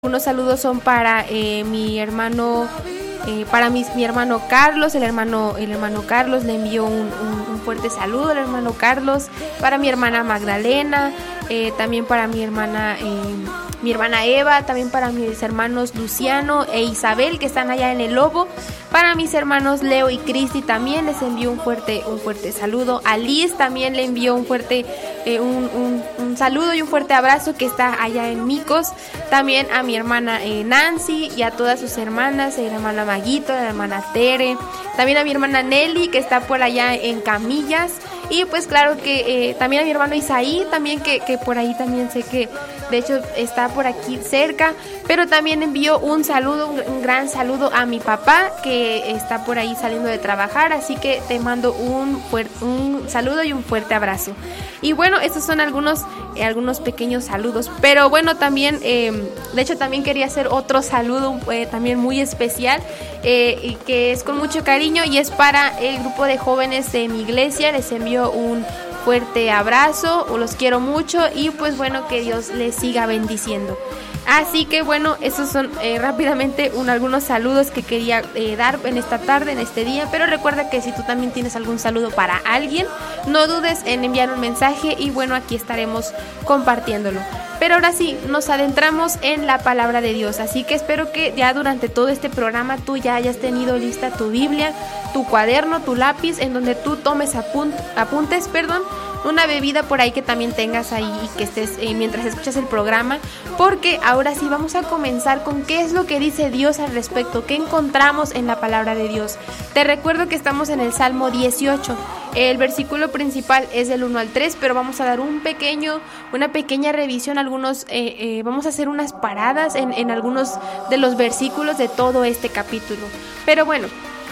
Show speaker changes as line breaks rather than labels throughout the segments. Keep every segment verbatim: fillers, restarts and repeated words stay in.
Unos saludos son para eh, mi hermano, eh, para mi, mi hermano Carlos, el hermano, el hermano Carlos le envió un, un, un fuerte saludo al hermano Carlos, para mi hermana Magdalena, eh, también para mi hermana, eh, mi hermana Eva, también para mis hermanos Luciano e Isabel que están allá en el Lobo, para mis hermanos Leo y Cristi también les envío un fuerte, un fuerte saludo, a Liz también le envío un fuerte Eh, un, un, un saludo y un fuerte abrazo que está allá en Micos, también a mi hermana eh, Nancy y a todas sus hermanas, a la hermana Maguito, a la hermana Tere, también a mi hermana Nelly que está por allá en Camillas, y pues claro que eh, también a mi hermano Isaí, también que, que por ahí también sé que de hecho está por aquí cerca, pero también envío un saludo, un, un gran saludo a mi papá que está por ahí saliendo de trabajar, así que te mando un, un saludo y un fuerte abrazo. Y bueno, estos son algunos, eh, algunos pequeños saludos, pero bueno, también, eh, de hecho también quería hacer otro saludo eh, también muy especial, eh, y que es con mucho cariño y es para el grupo de jóvenes de mi iglesia. Les envío un fuerte abrazo, los quiero mucho y pues bueno, que Dios les siga bendiciendo. Así que bueno, esos son eh, rápidamente un, algunos saludos que quería eh, dar en esta tarde, en este día, pero recuerda que si tú también tienes algún saludo para alguien, no dudes en enviar un mensaje y bueno, aquí estaremos compartiéndolo. Pero ahora sí, nos adentramos en la palabra de Dios, así que espero que ya durante todo este programa tú ya hayas tenido lista tu Biblia, tu cuaderno, tu lápiz, en donde tú tomes apunt- apuntes, perdón, una bebida por ahí que también tengas ahí y que estés eh, mientras escuchas el programa, porque ahora sí vamos a comenzar con qué es lo que dice Dios al respecto, qué encontramos en la palabra de Dios. Te recuerdo que estamos en el Salmo dieciocho, el versículo principal es del uno al tres, pero vamos a dar un pequeño, una pequeña revisión, algunos, eh, eh, vamos a hacer unas paradas en, en algunos de los versículos de todo este capítulo. Pero bueno,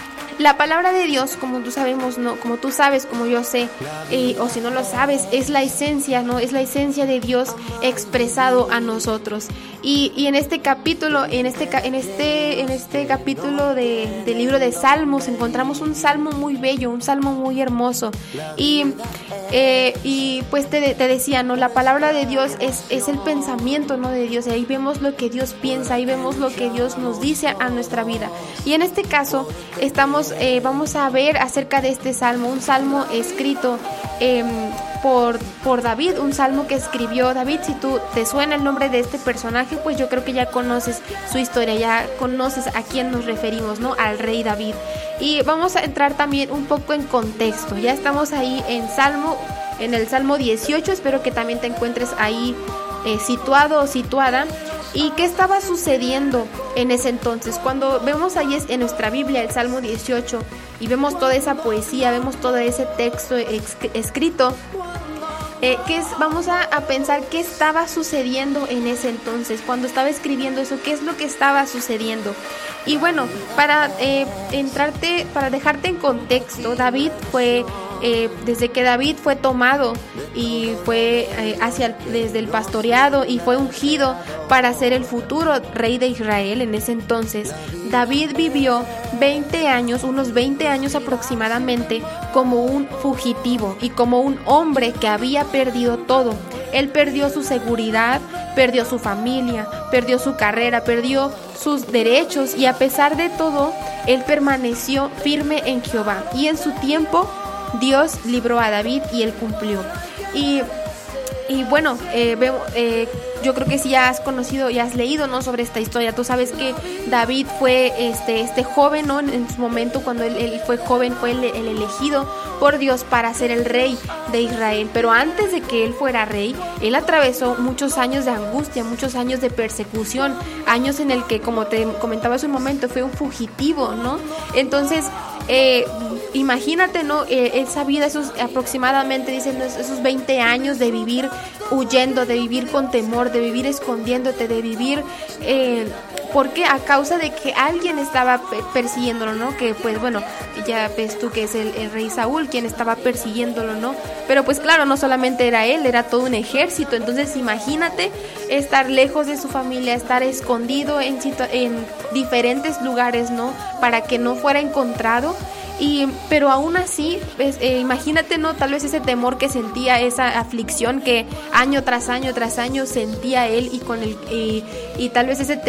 la palabra de Dios, como tú sabemos, no, como tú sabes, como yo sé, eh, o si no lo sabes, es la esencia, ¿no? Es la esencia de Dios expresado a nosotros. Y, y en este capítulo, en este, en este, en este capítulo de, del libro de Salmos, encontramos un salmo muy bello, un salmo muy hermoso. Y, eh, y pues te, te decía, ¿no? La palabra de Dios es, es el pensamiento, ¿no? De Dios. Y ahí vemos lo que Dios piensa, ahí vemos lo que Dios nos dice a nuestra vida. Y en este caso, estamos Eh, vamos a ver acerca de este salmo, un salmo escrito eh, por, por David, un salmo que escribió David. Si tú te suena el nombre de este personaje, pues yo creo que ya conoces su historia, ya conoces a quién nos referimos, ¿no? Al rey David. Y vamos a entrar también un poco en contexto. Ya estamos ahí en Salmo, en el Salmo dieciocho, espero que también te encuentres ahí eh, situado o situada. ¿Y qué estaba sucediendo en ese entonces? Cuando vemos ahí en nuestra Biblia el Salmo dieciocho y vemos toda esa poesía, vemos todo ese texto ex- escrito, eh, ¿qué es? Vamos a, a pensar qué estaba sucediendo en ese entonces, cuando estaba escribiendo eso, qué es lo que estaba sucediendo. Y bueno, para eh, entrarte, para dejarte en contexto, David fue... Eh, desde que David fue tomado y fue eh, hacia el, desde el pastoreado y fue ungido para ser el futuro rey de Israel en ese entonces, David vivió veinte años, unos veinte años aproximadamente, como un fugitivo y como un hombre que había perdido todo. Él perdió su seguridad, perdió su familia, perdió su carrera, perdió sus derechos y a pesar de todo, él permaneció firme en Jehová y en su tiempo Dios libró a David y él cumplió. Y, y bueno, eh, veo, eh, yo creo que si ya has conocido, ya has leído, ¿no? Sobre esta historia. Tú sabes que David fue este, este joven, ¿no? En, en su momento, cuando él, él fue joven, fue el, el elegido por Dios para ser el rey de Israel. Pero antes de que él fuera rey, él atravesó muchos años de angustia, muchos años de persecución, años en el que, como te comentaba hace un momento, fue un fugitivo, ¿no? Entonces, eh, imagínate, ¿no? Eh, esa vida, esos aproximadamente, dicen, esos veinte años de vivir huyendo, de vivir con temor, de vivir escondiéndote, de vivir... Eh, ¿Por qué? A causa de que alguien estaba persiguiéndolo, ¿no? Que pues bueno, ya ves tú que es el, el rey Saúl quien estaba persiguiéndolo, ¿no? Pero pues claro, no solamente era él, era todo un ejército. Entonces imagínate estar lejos de su familia, estar escondido en, situ- en diferentes lugares, ¿no? Para que no fuera encontrado. Y, pero aún así, pues, eh, imagínate, ¿no? Tal vez ese temor que sentía, esa aflicción que año tras año tras año sentía él y con el y, y tal vez ese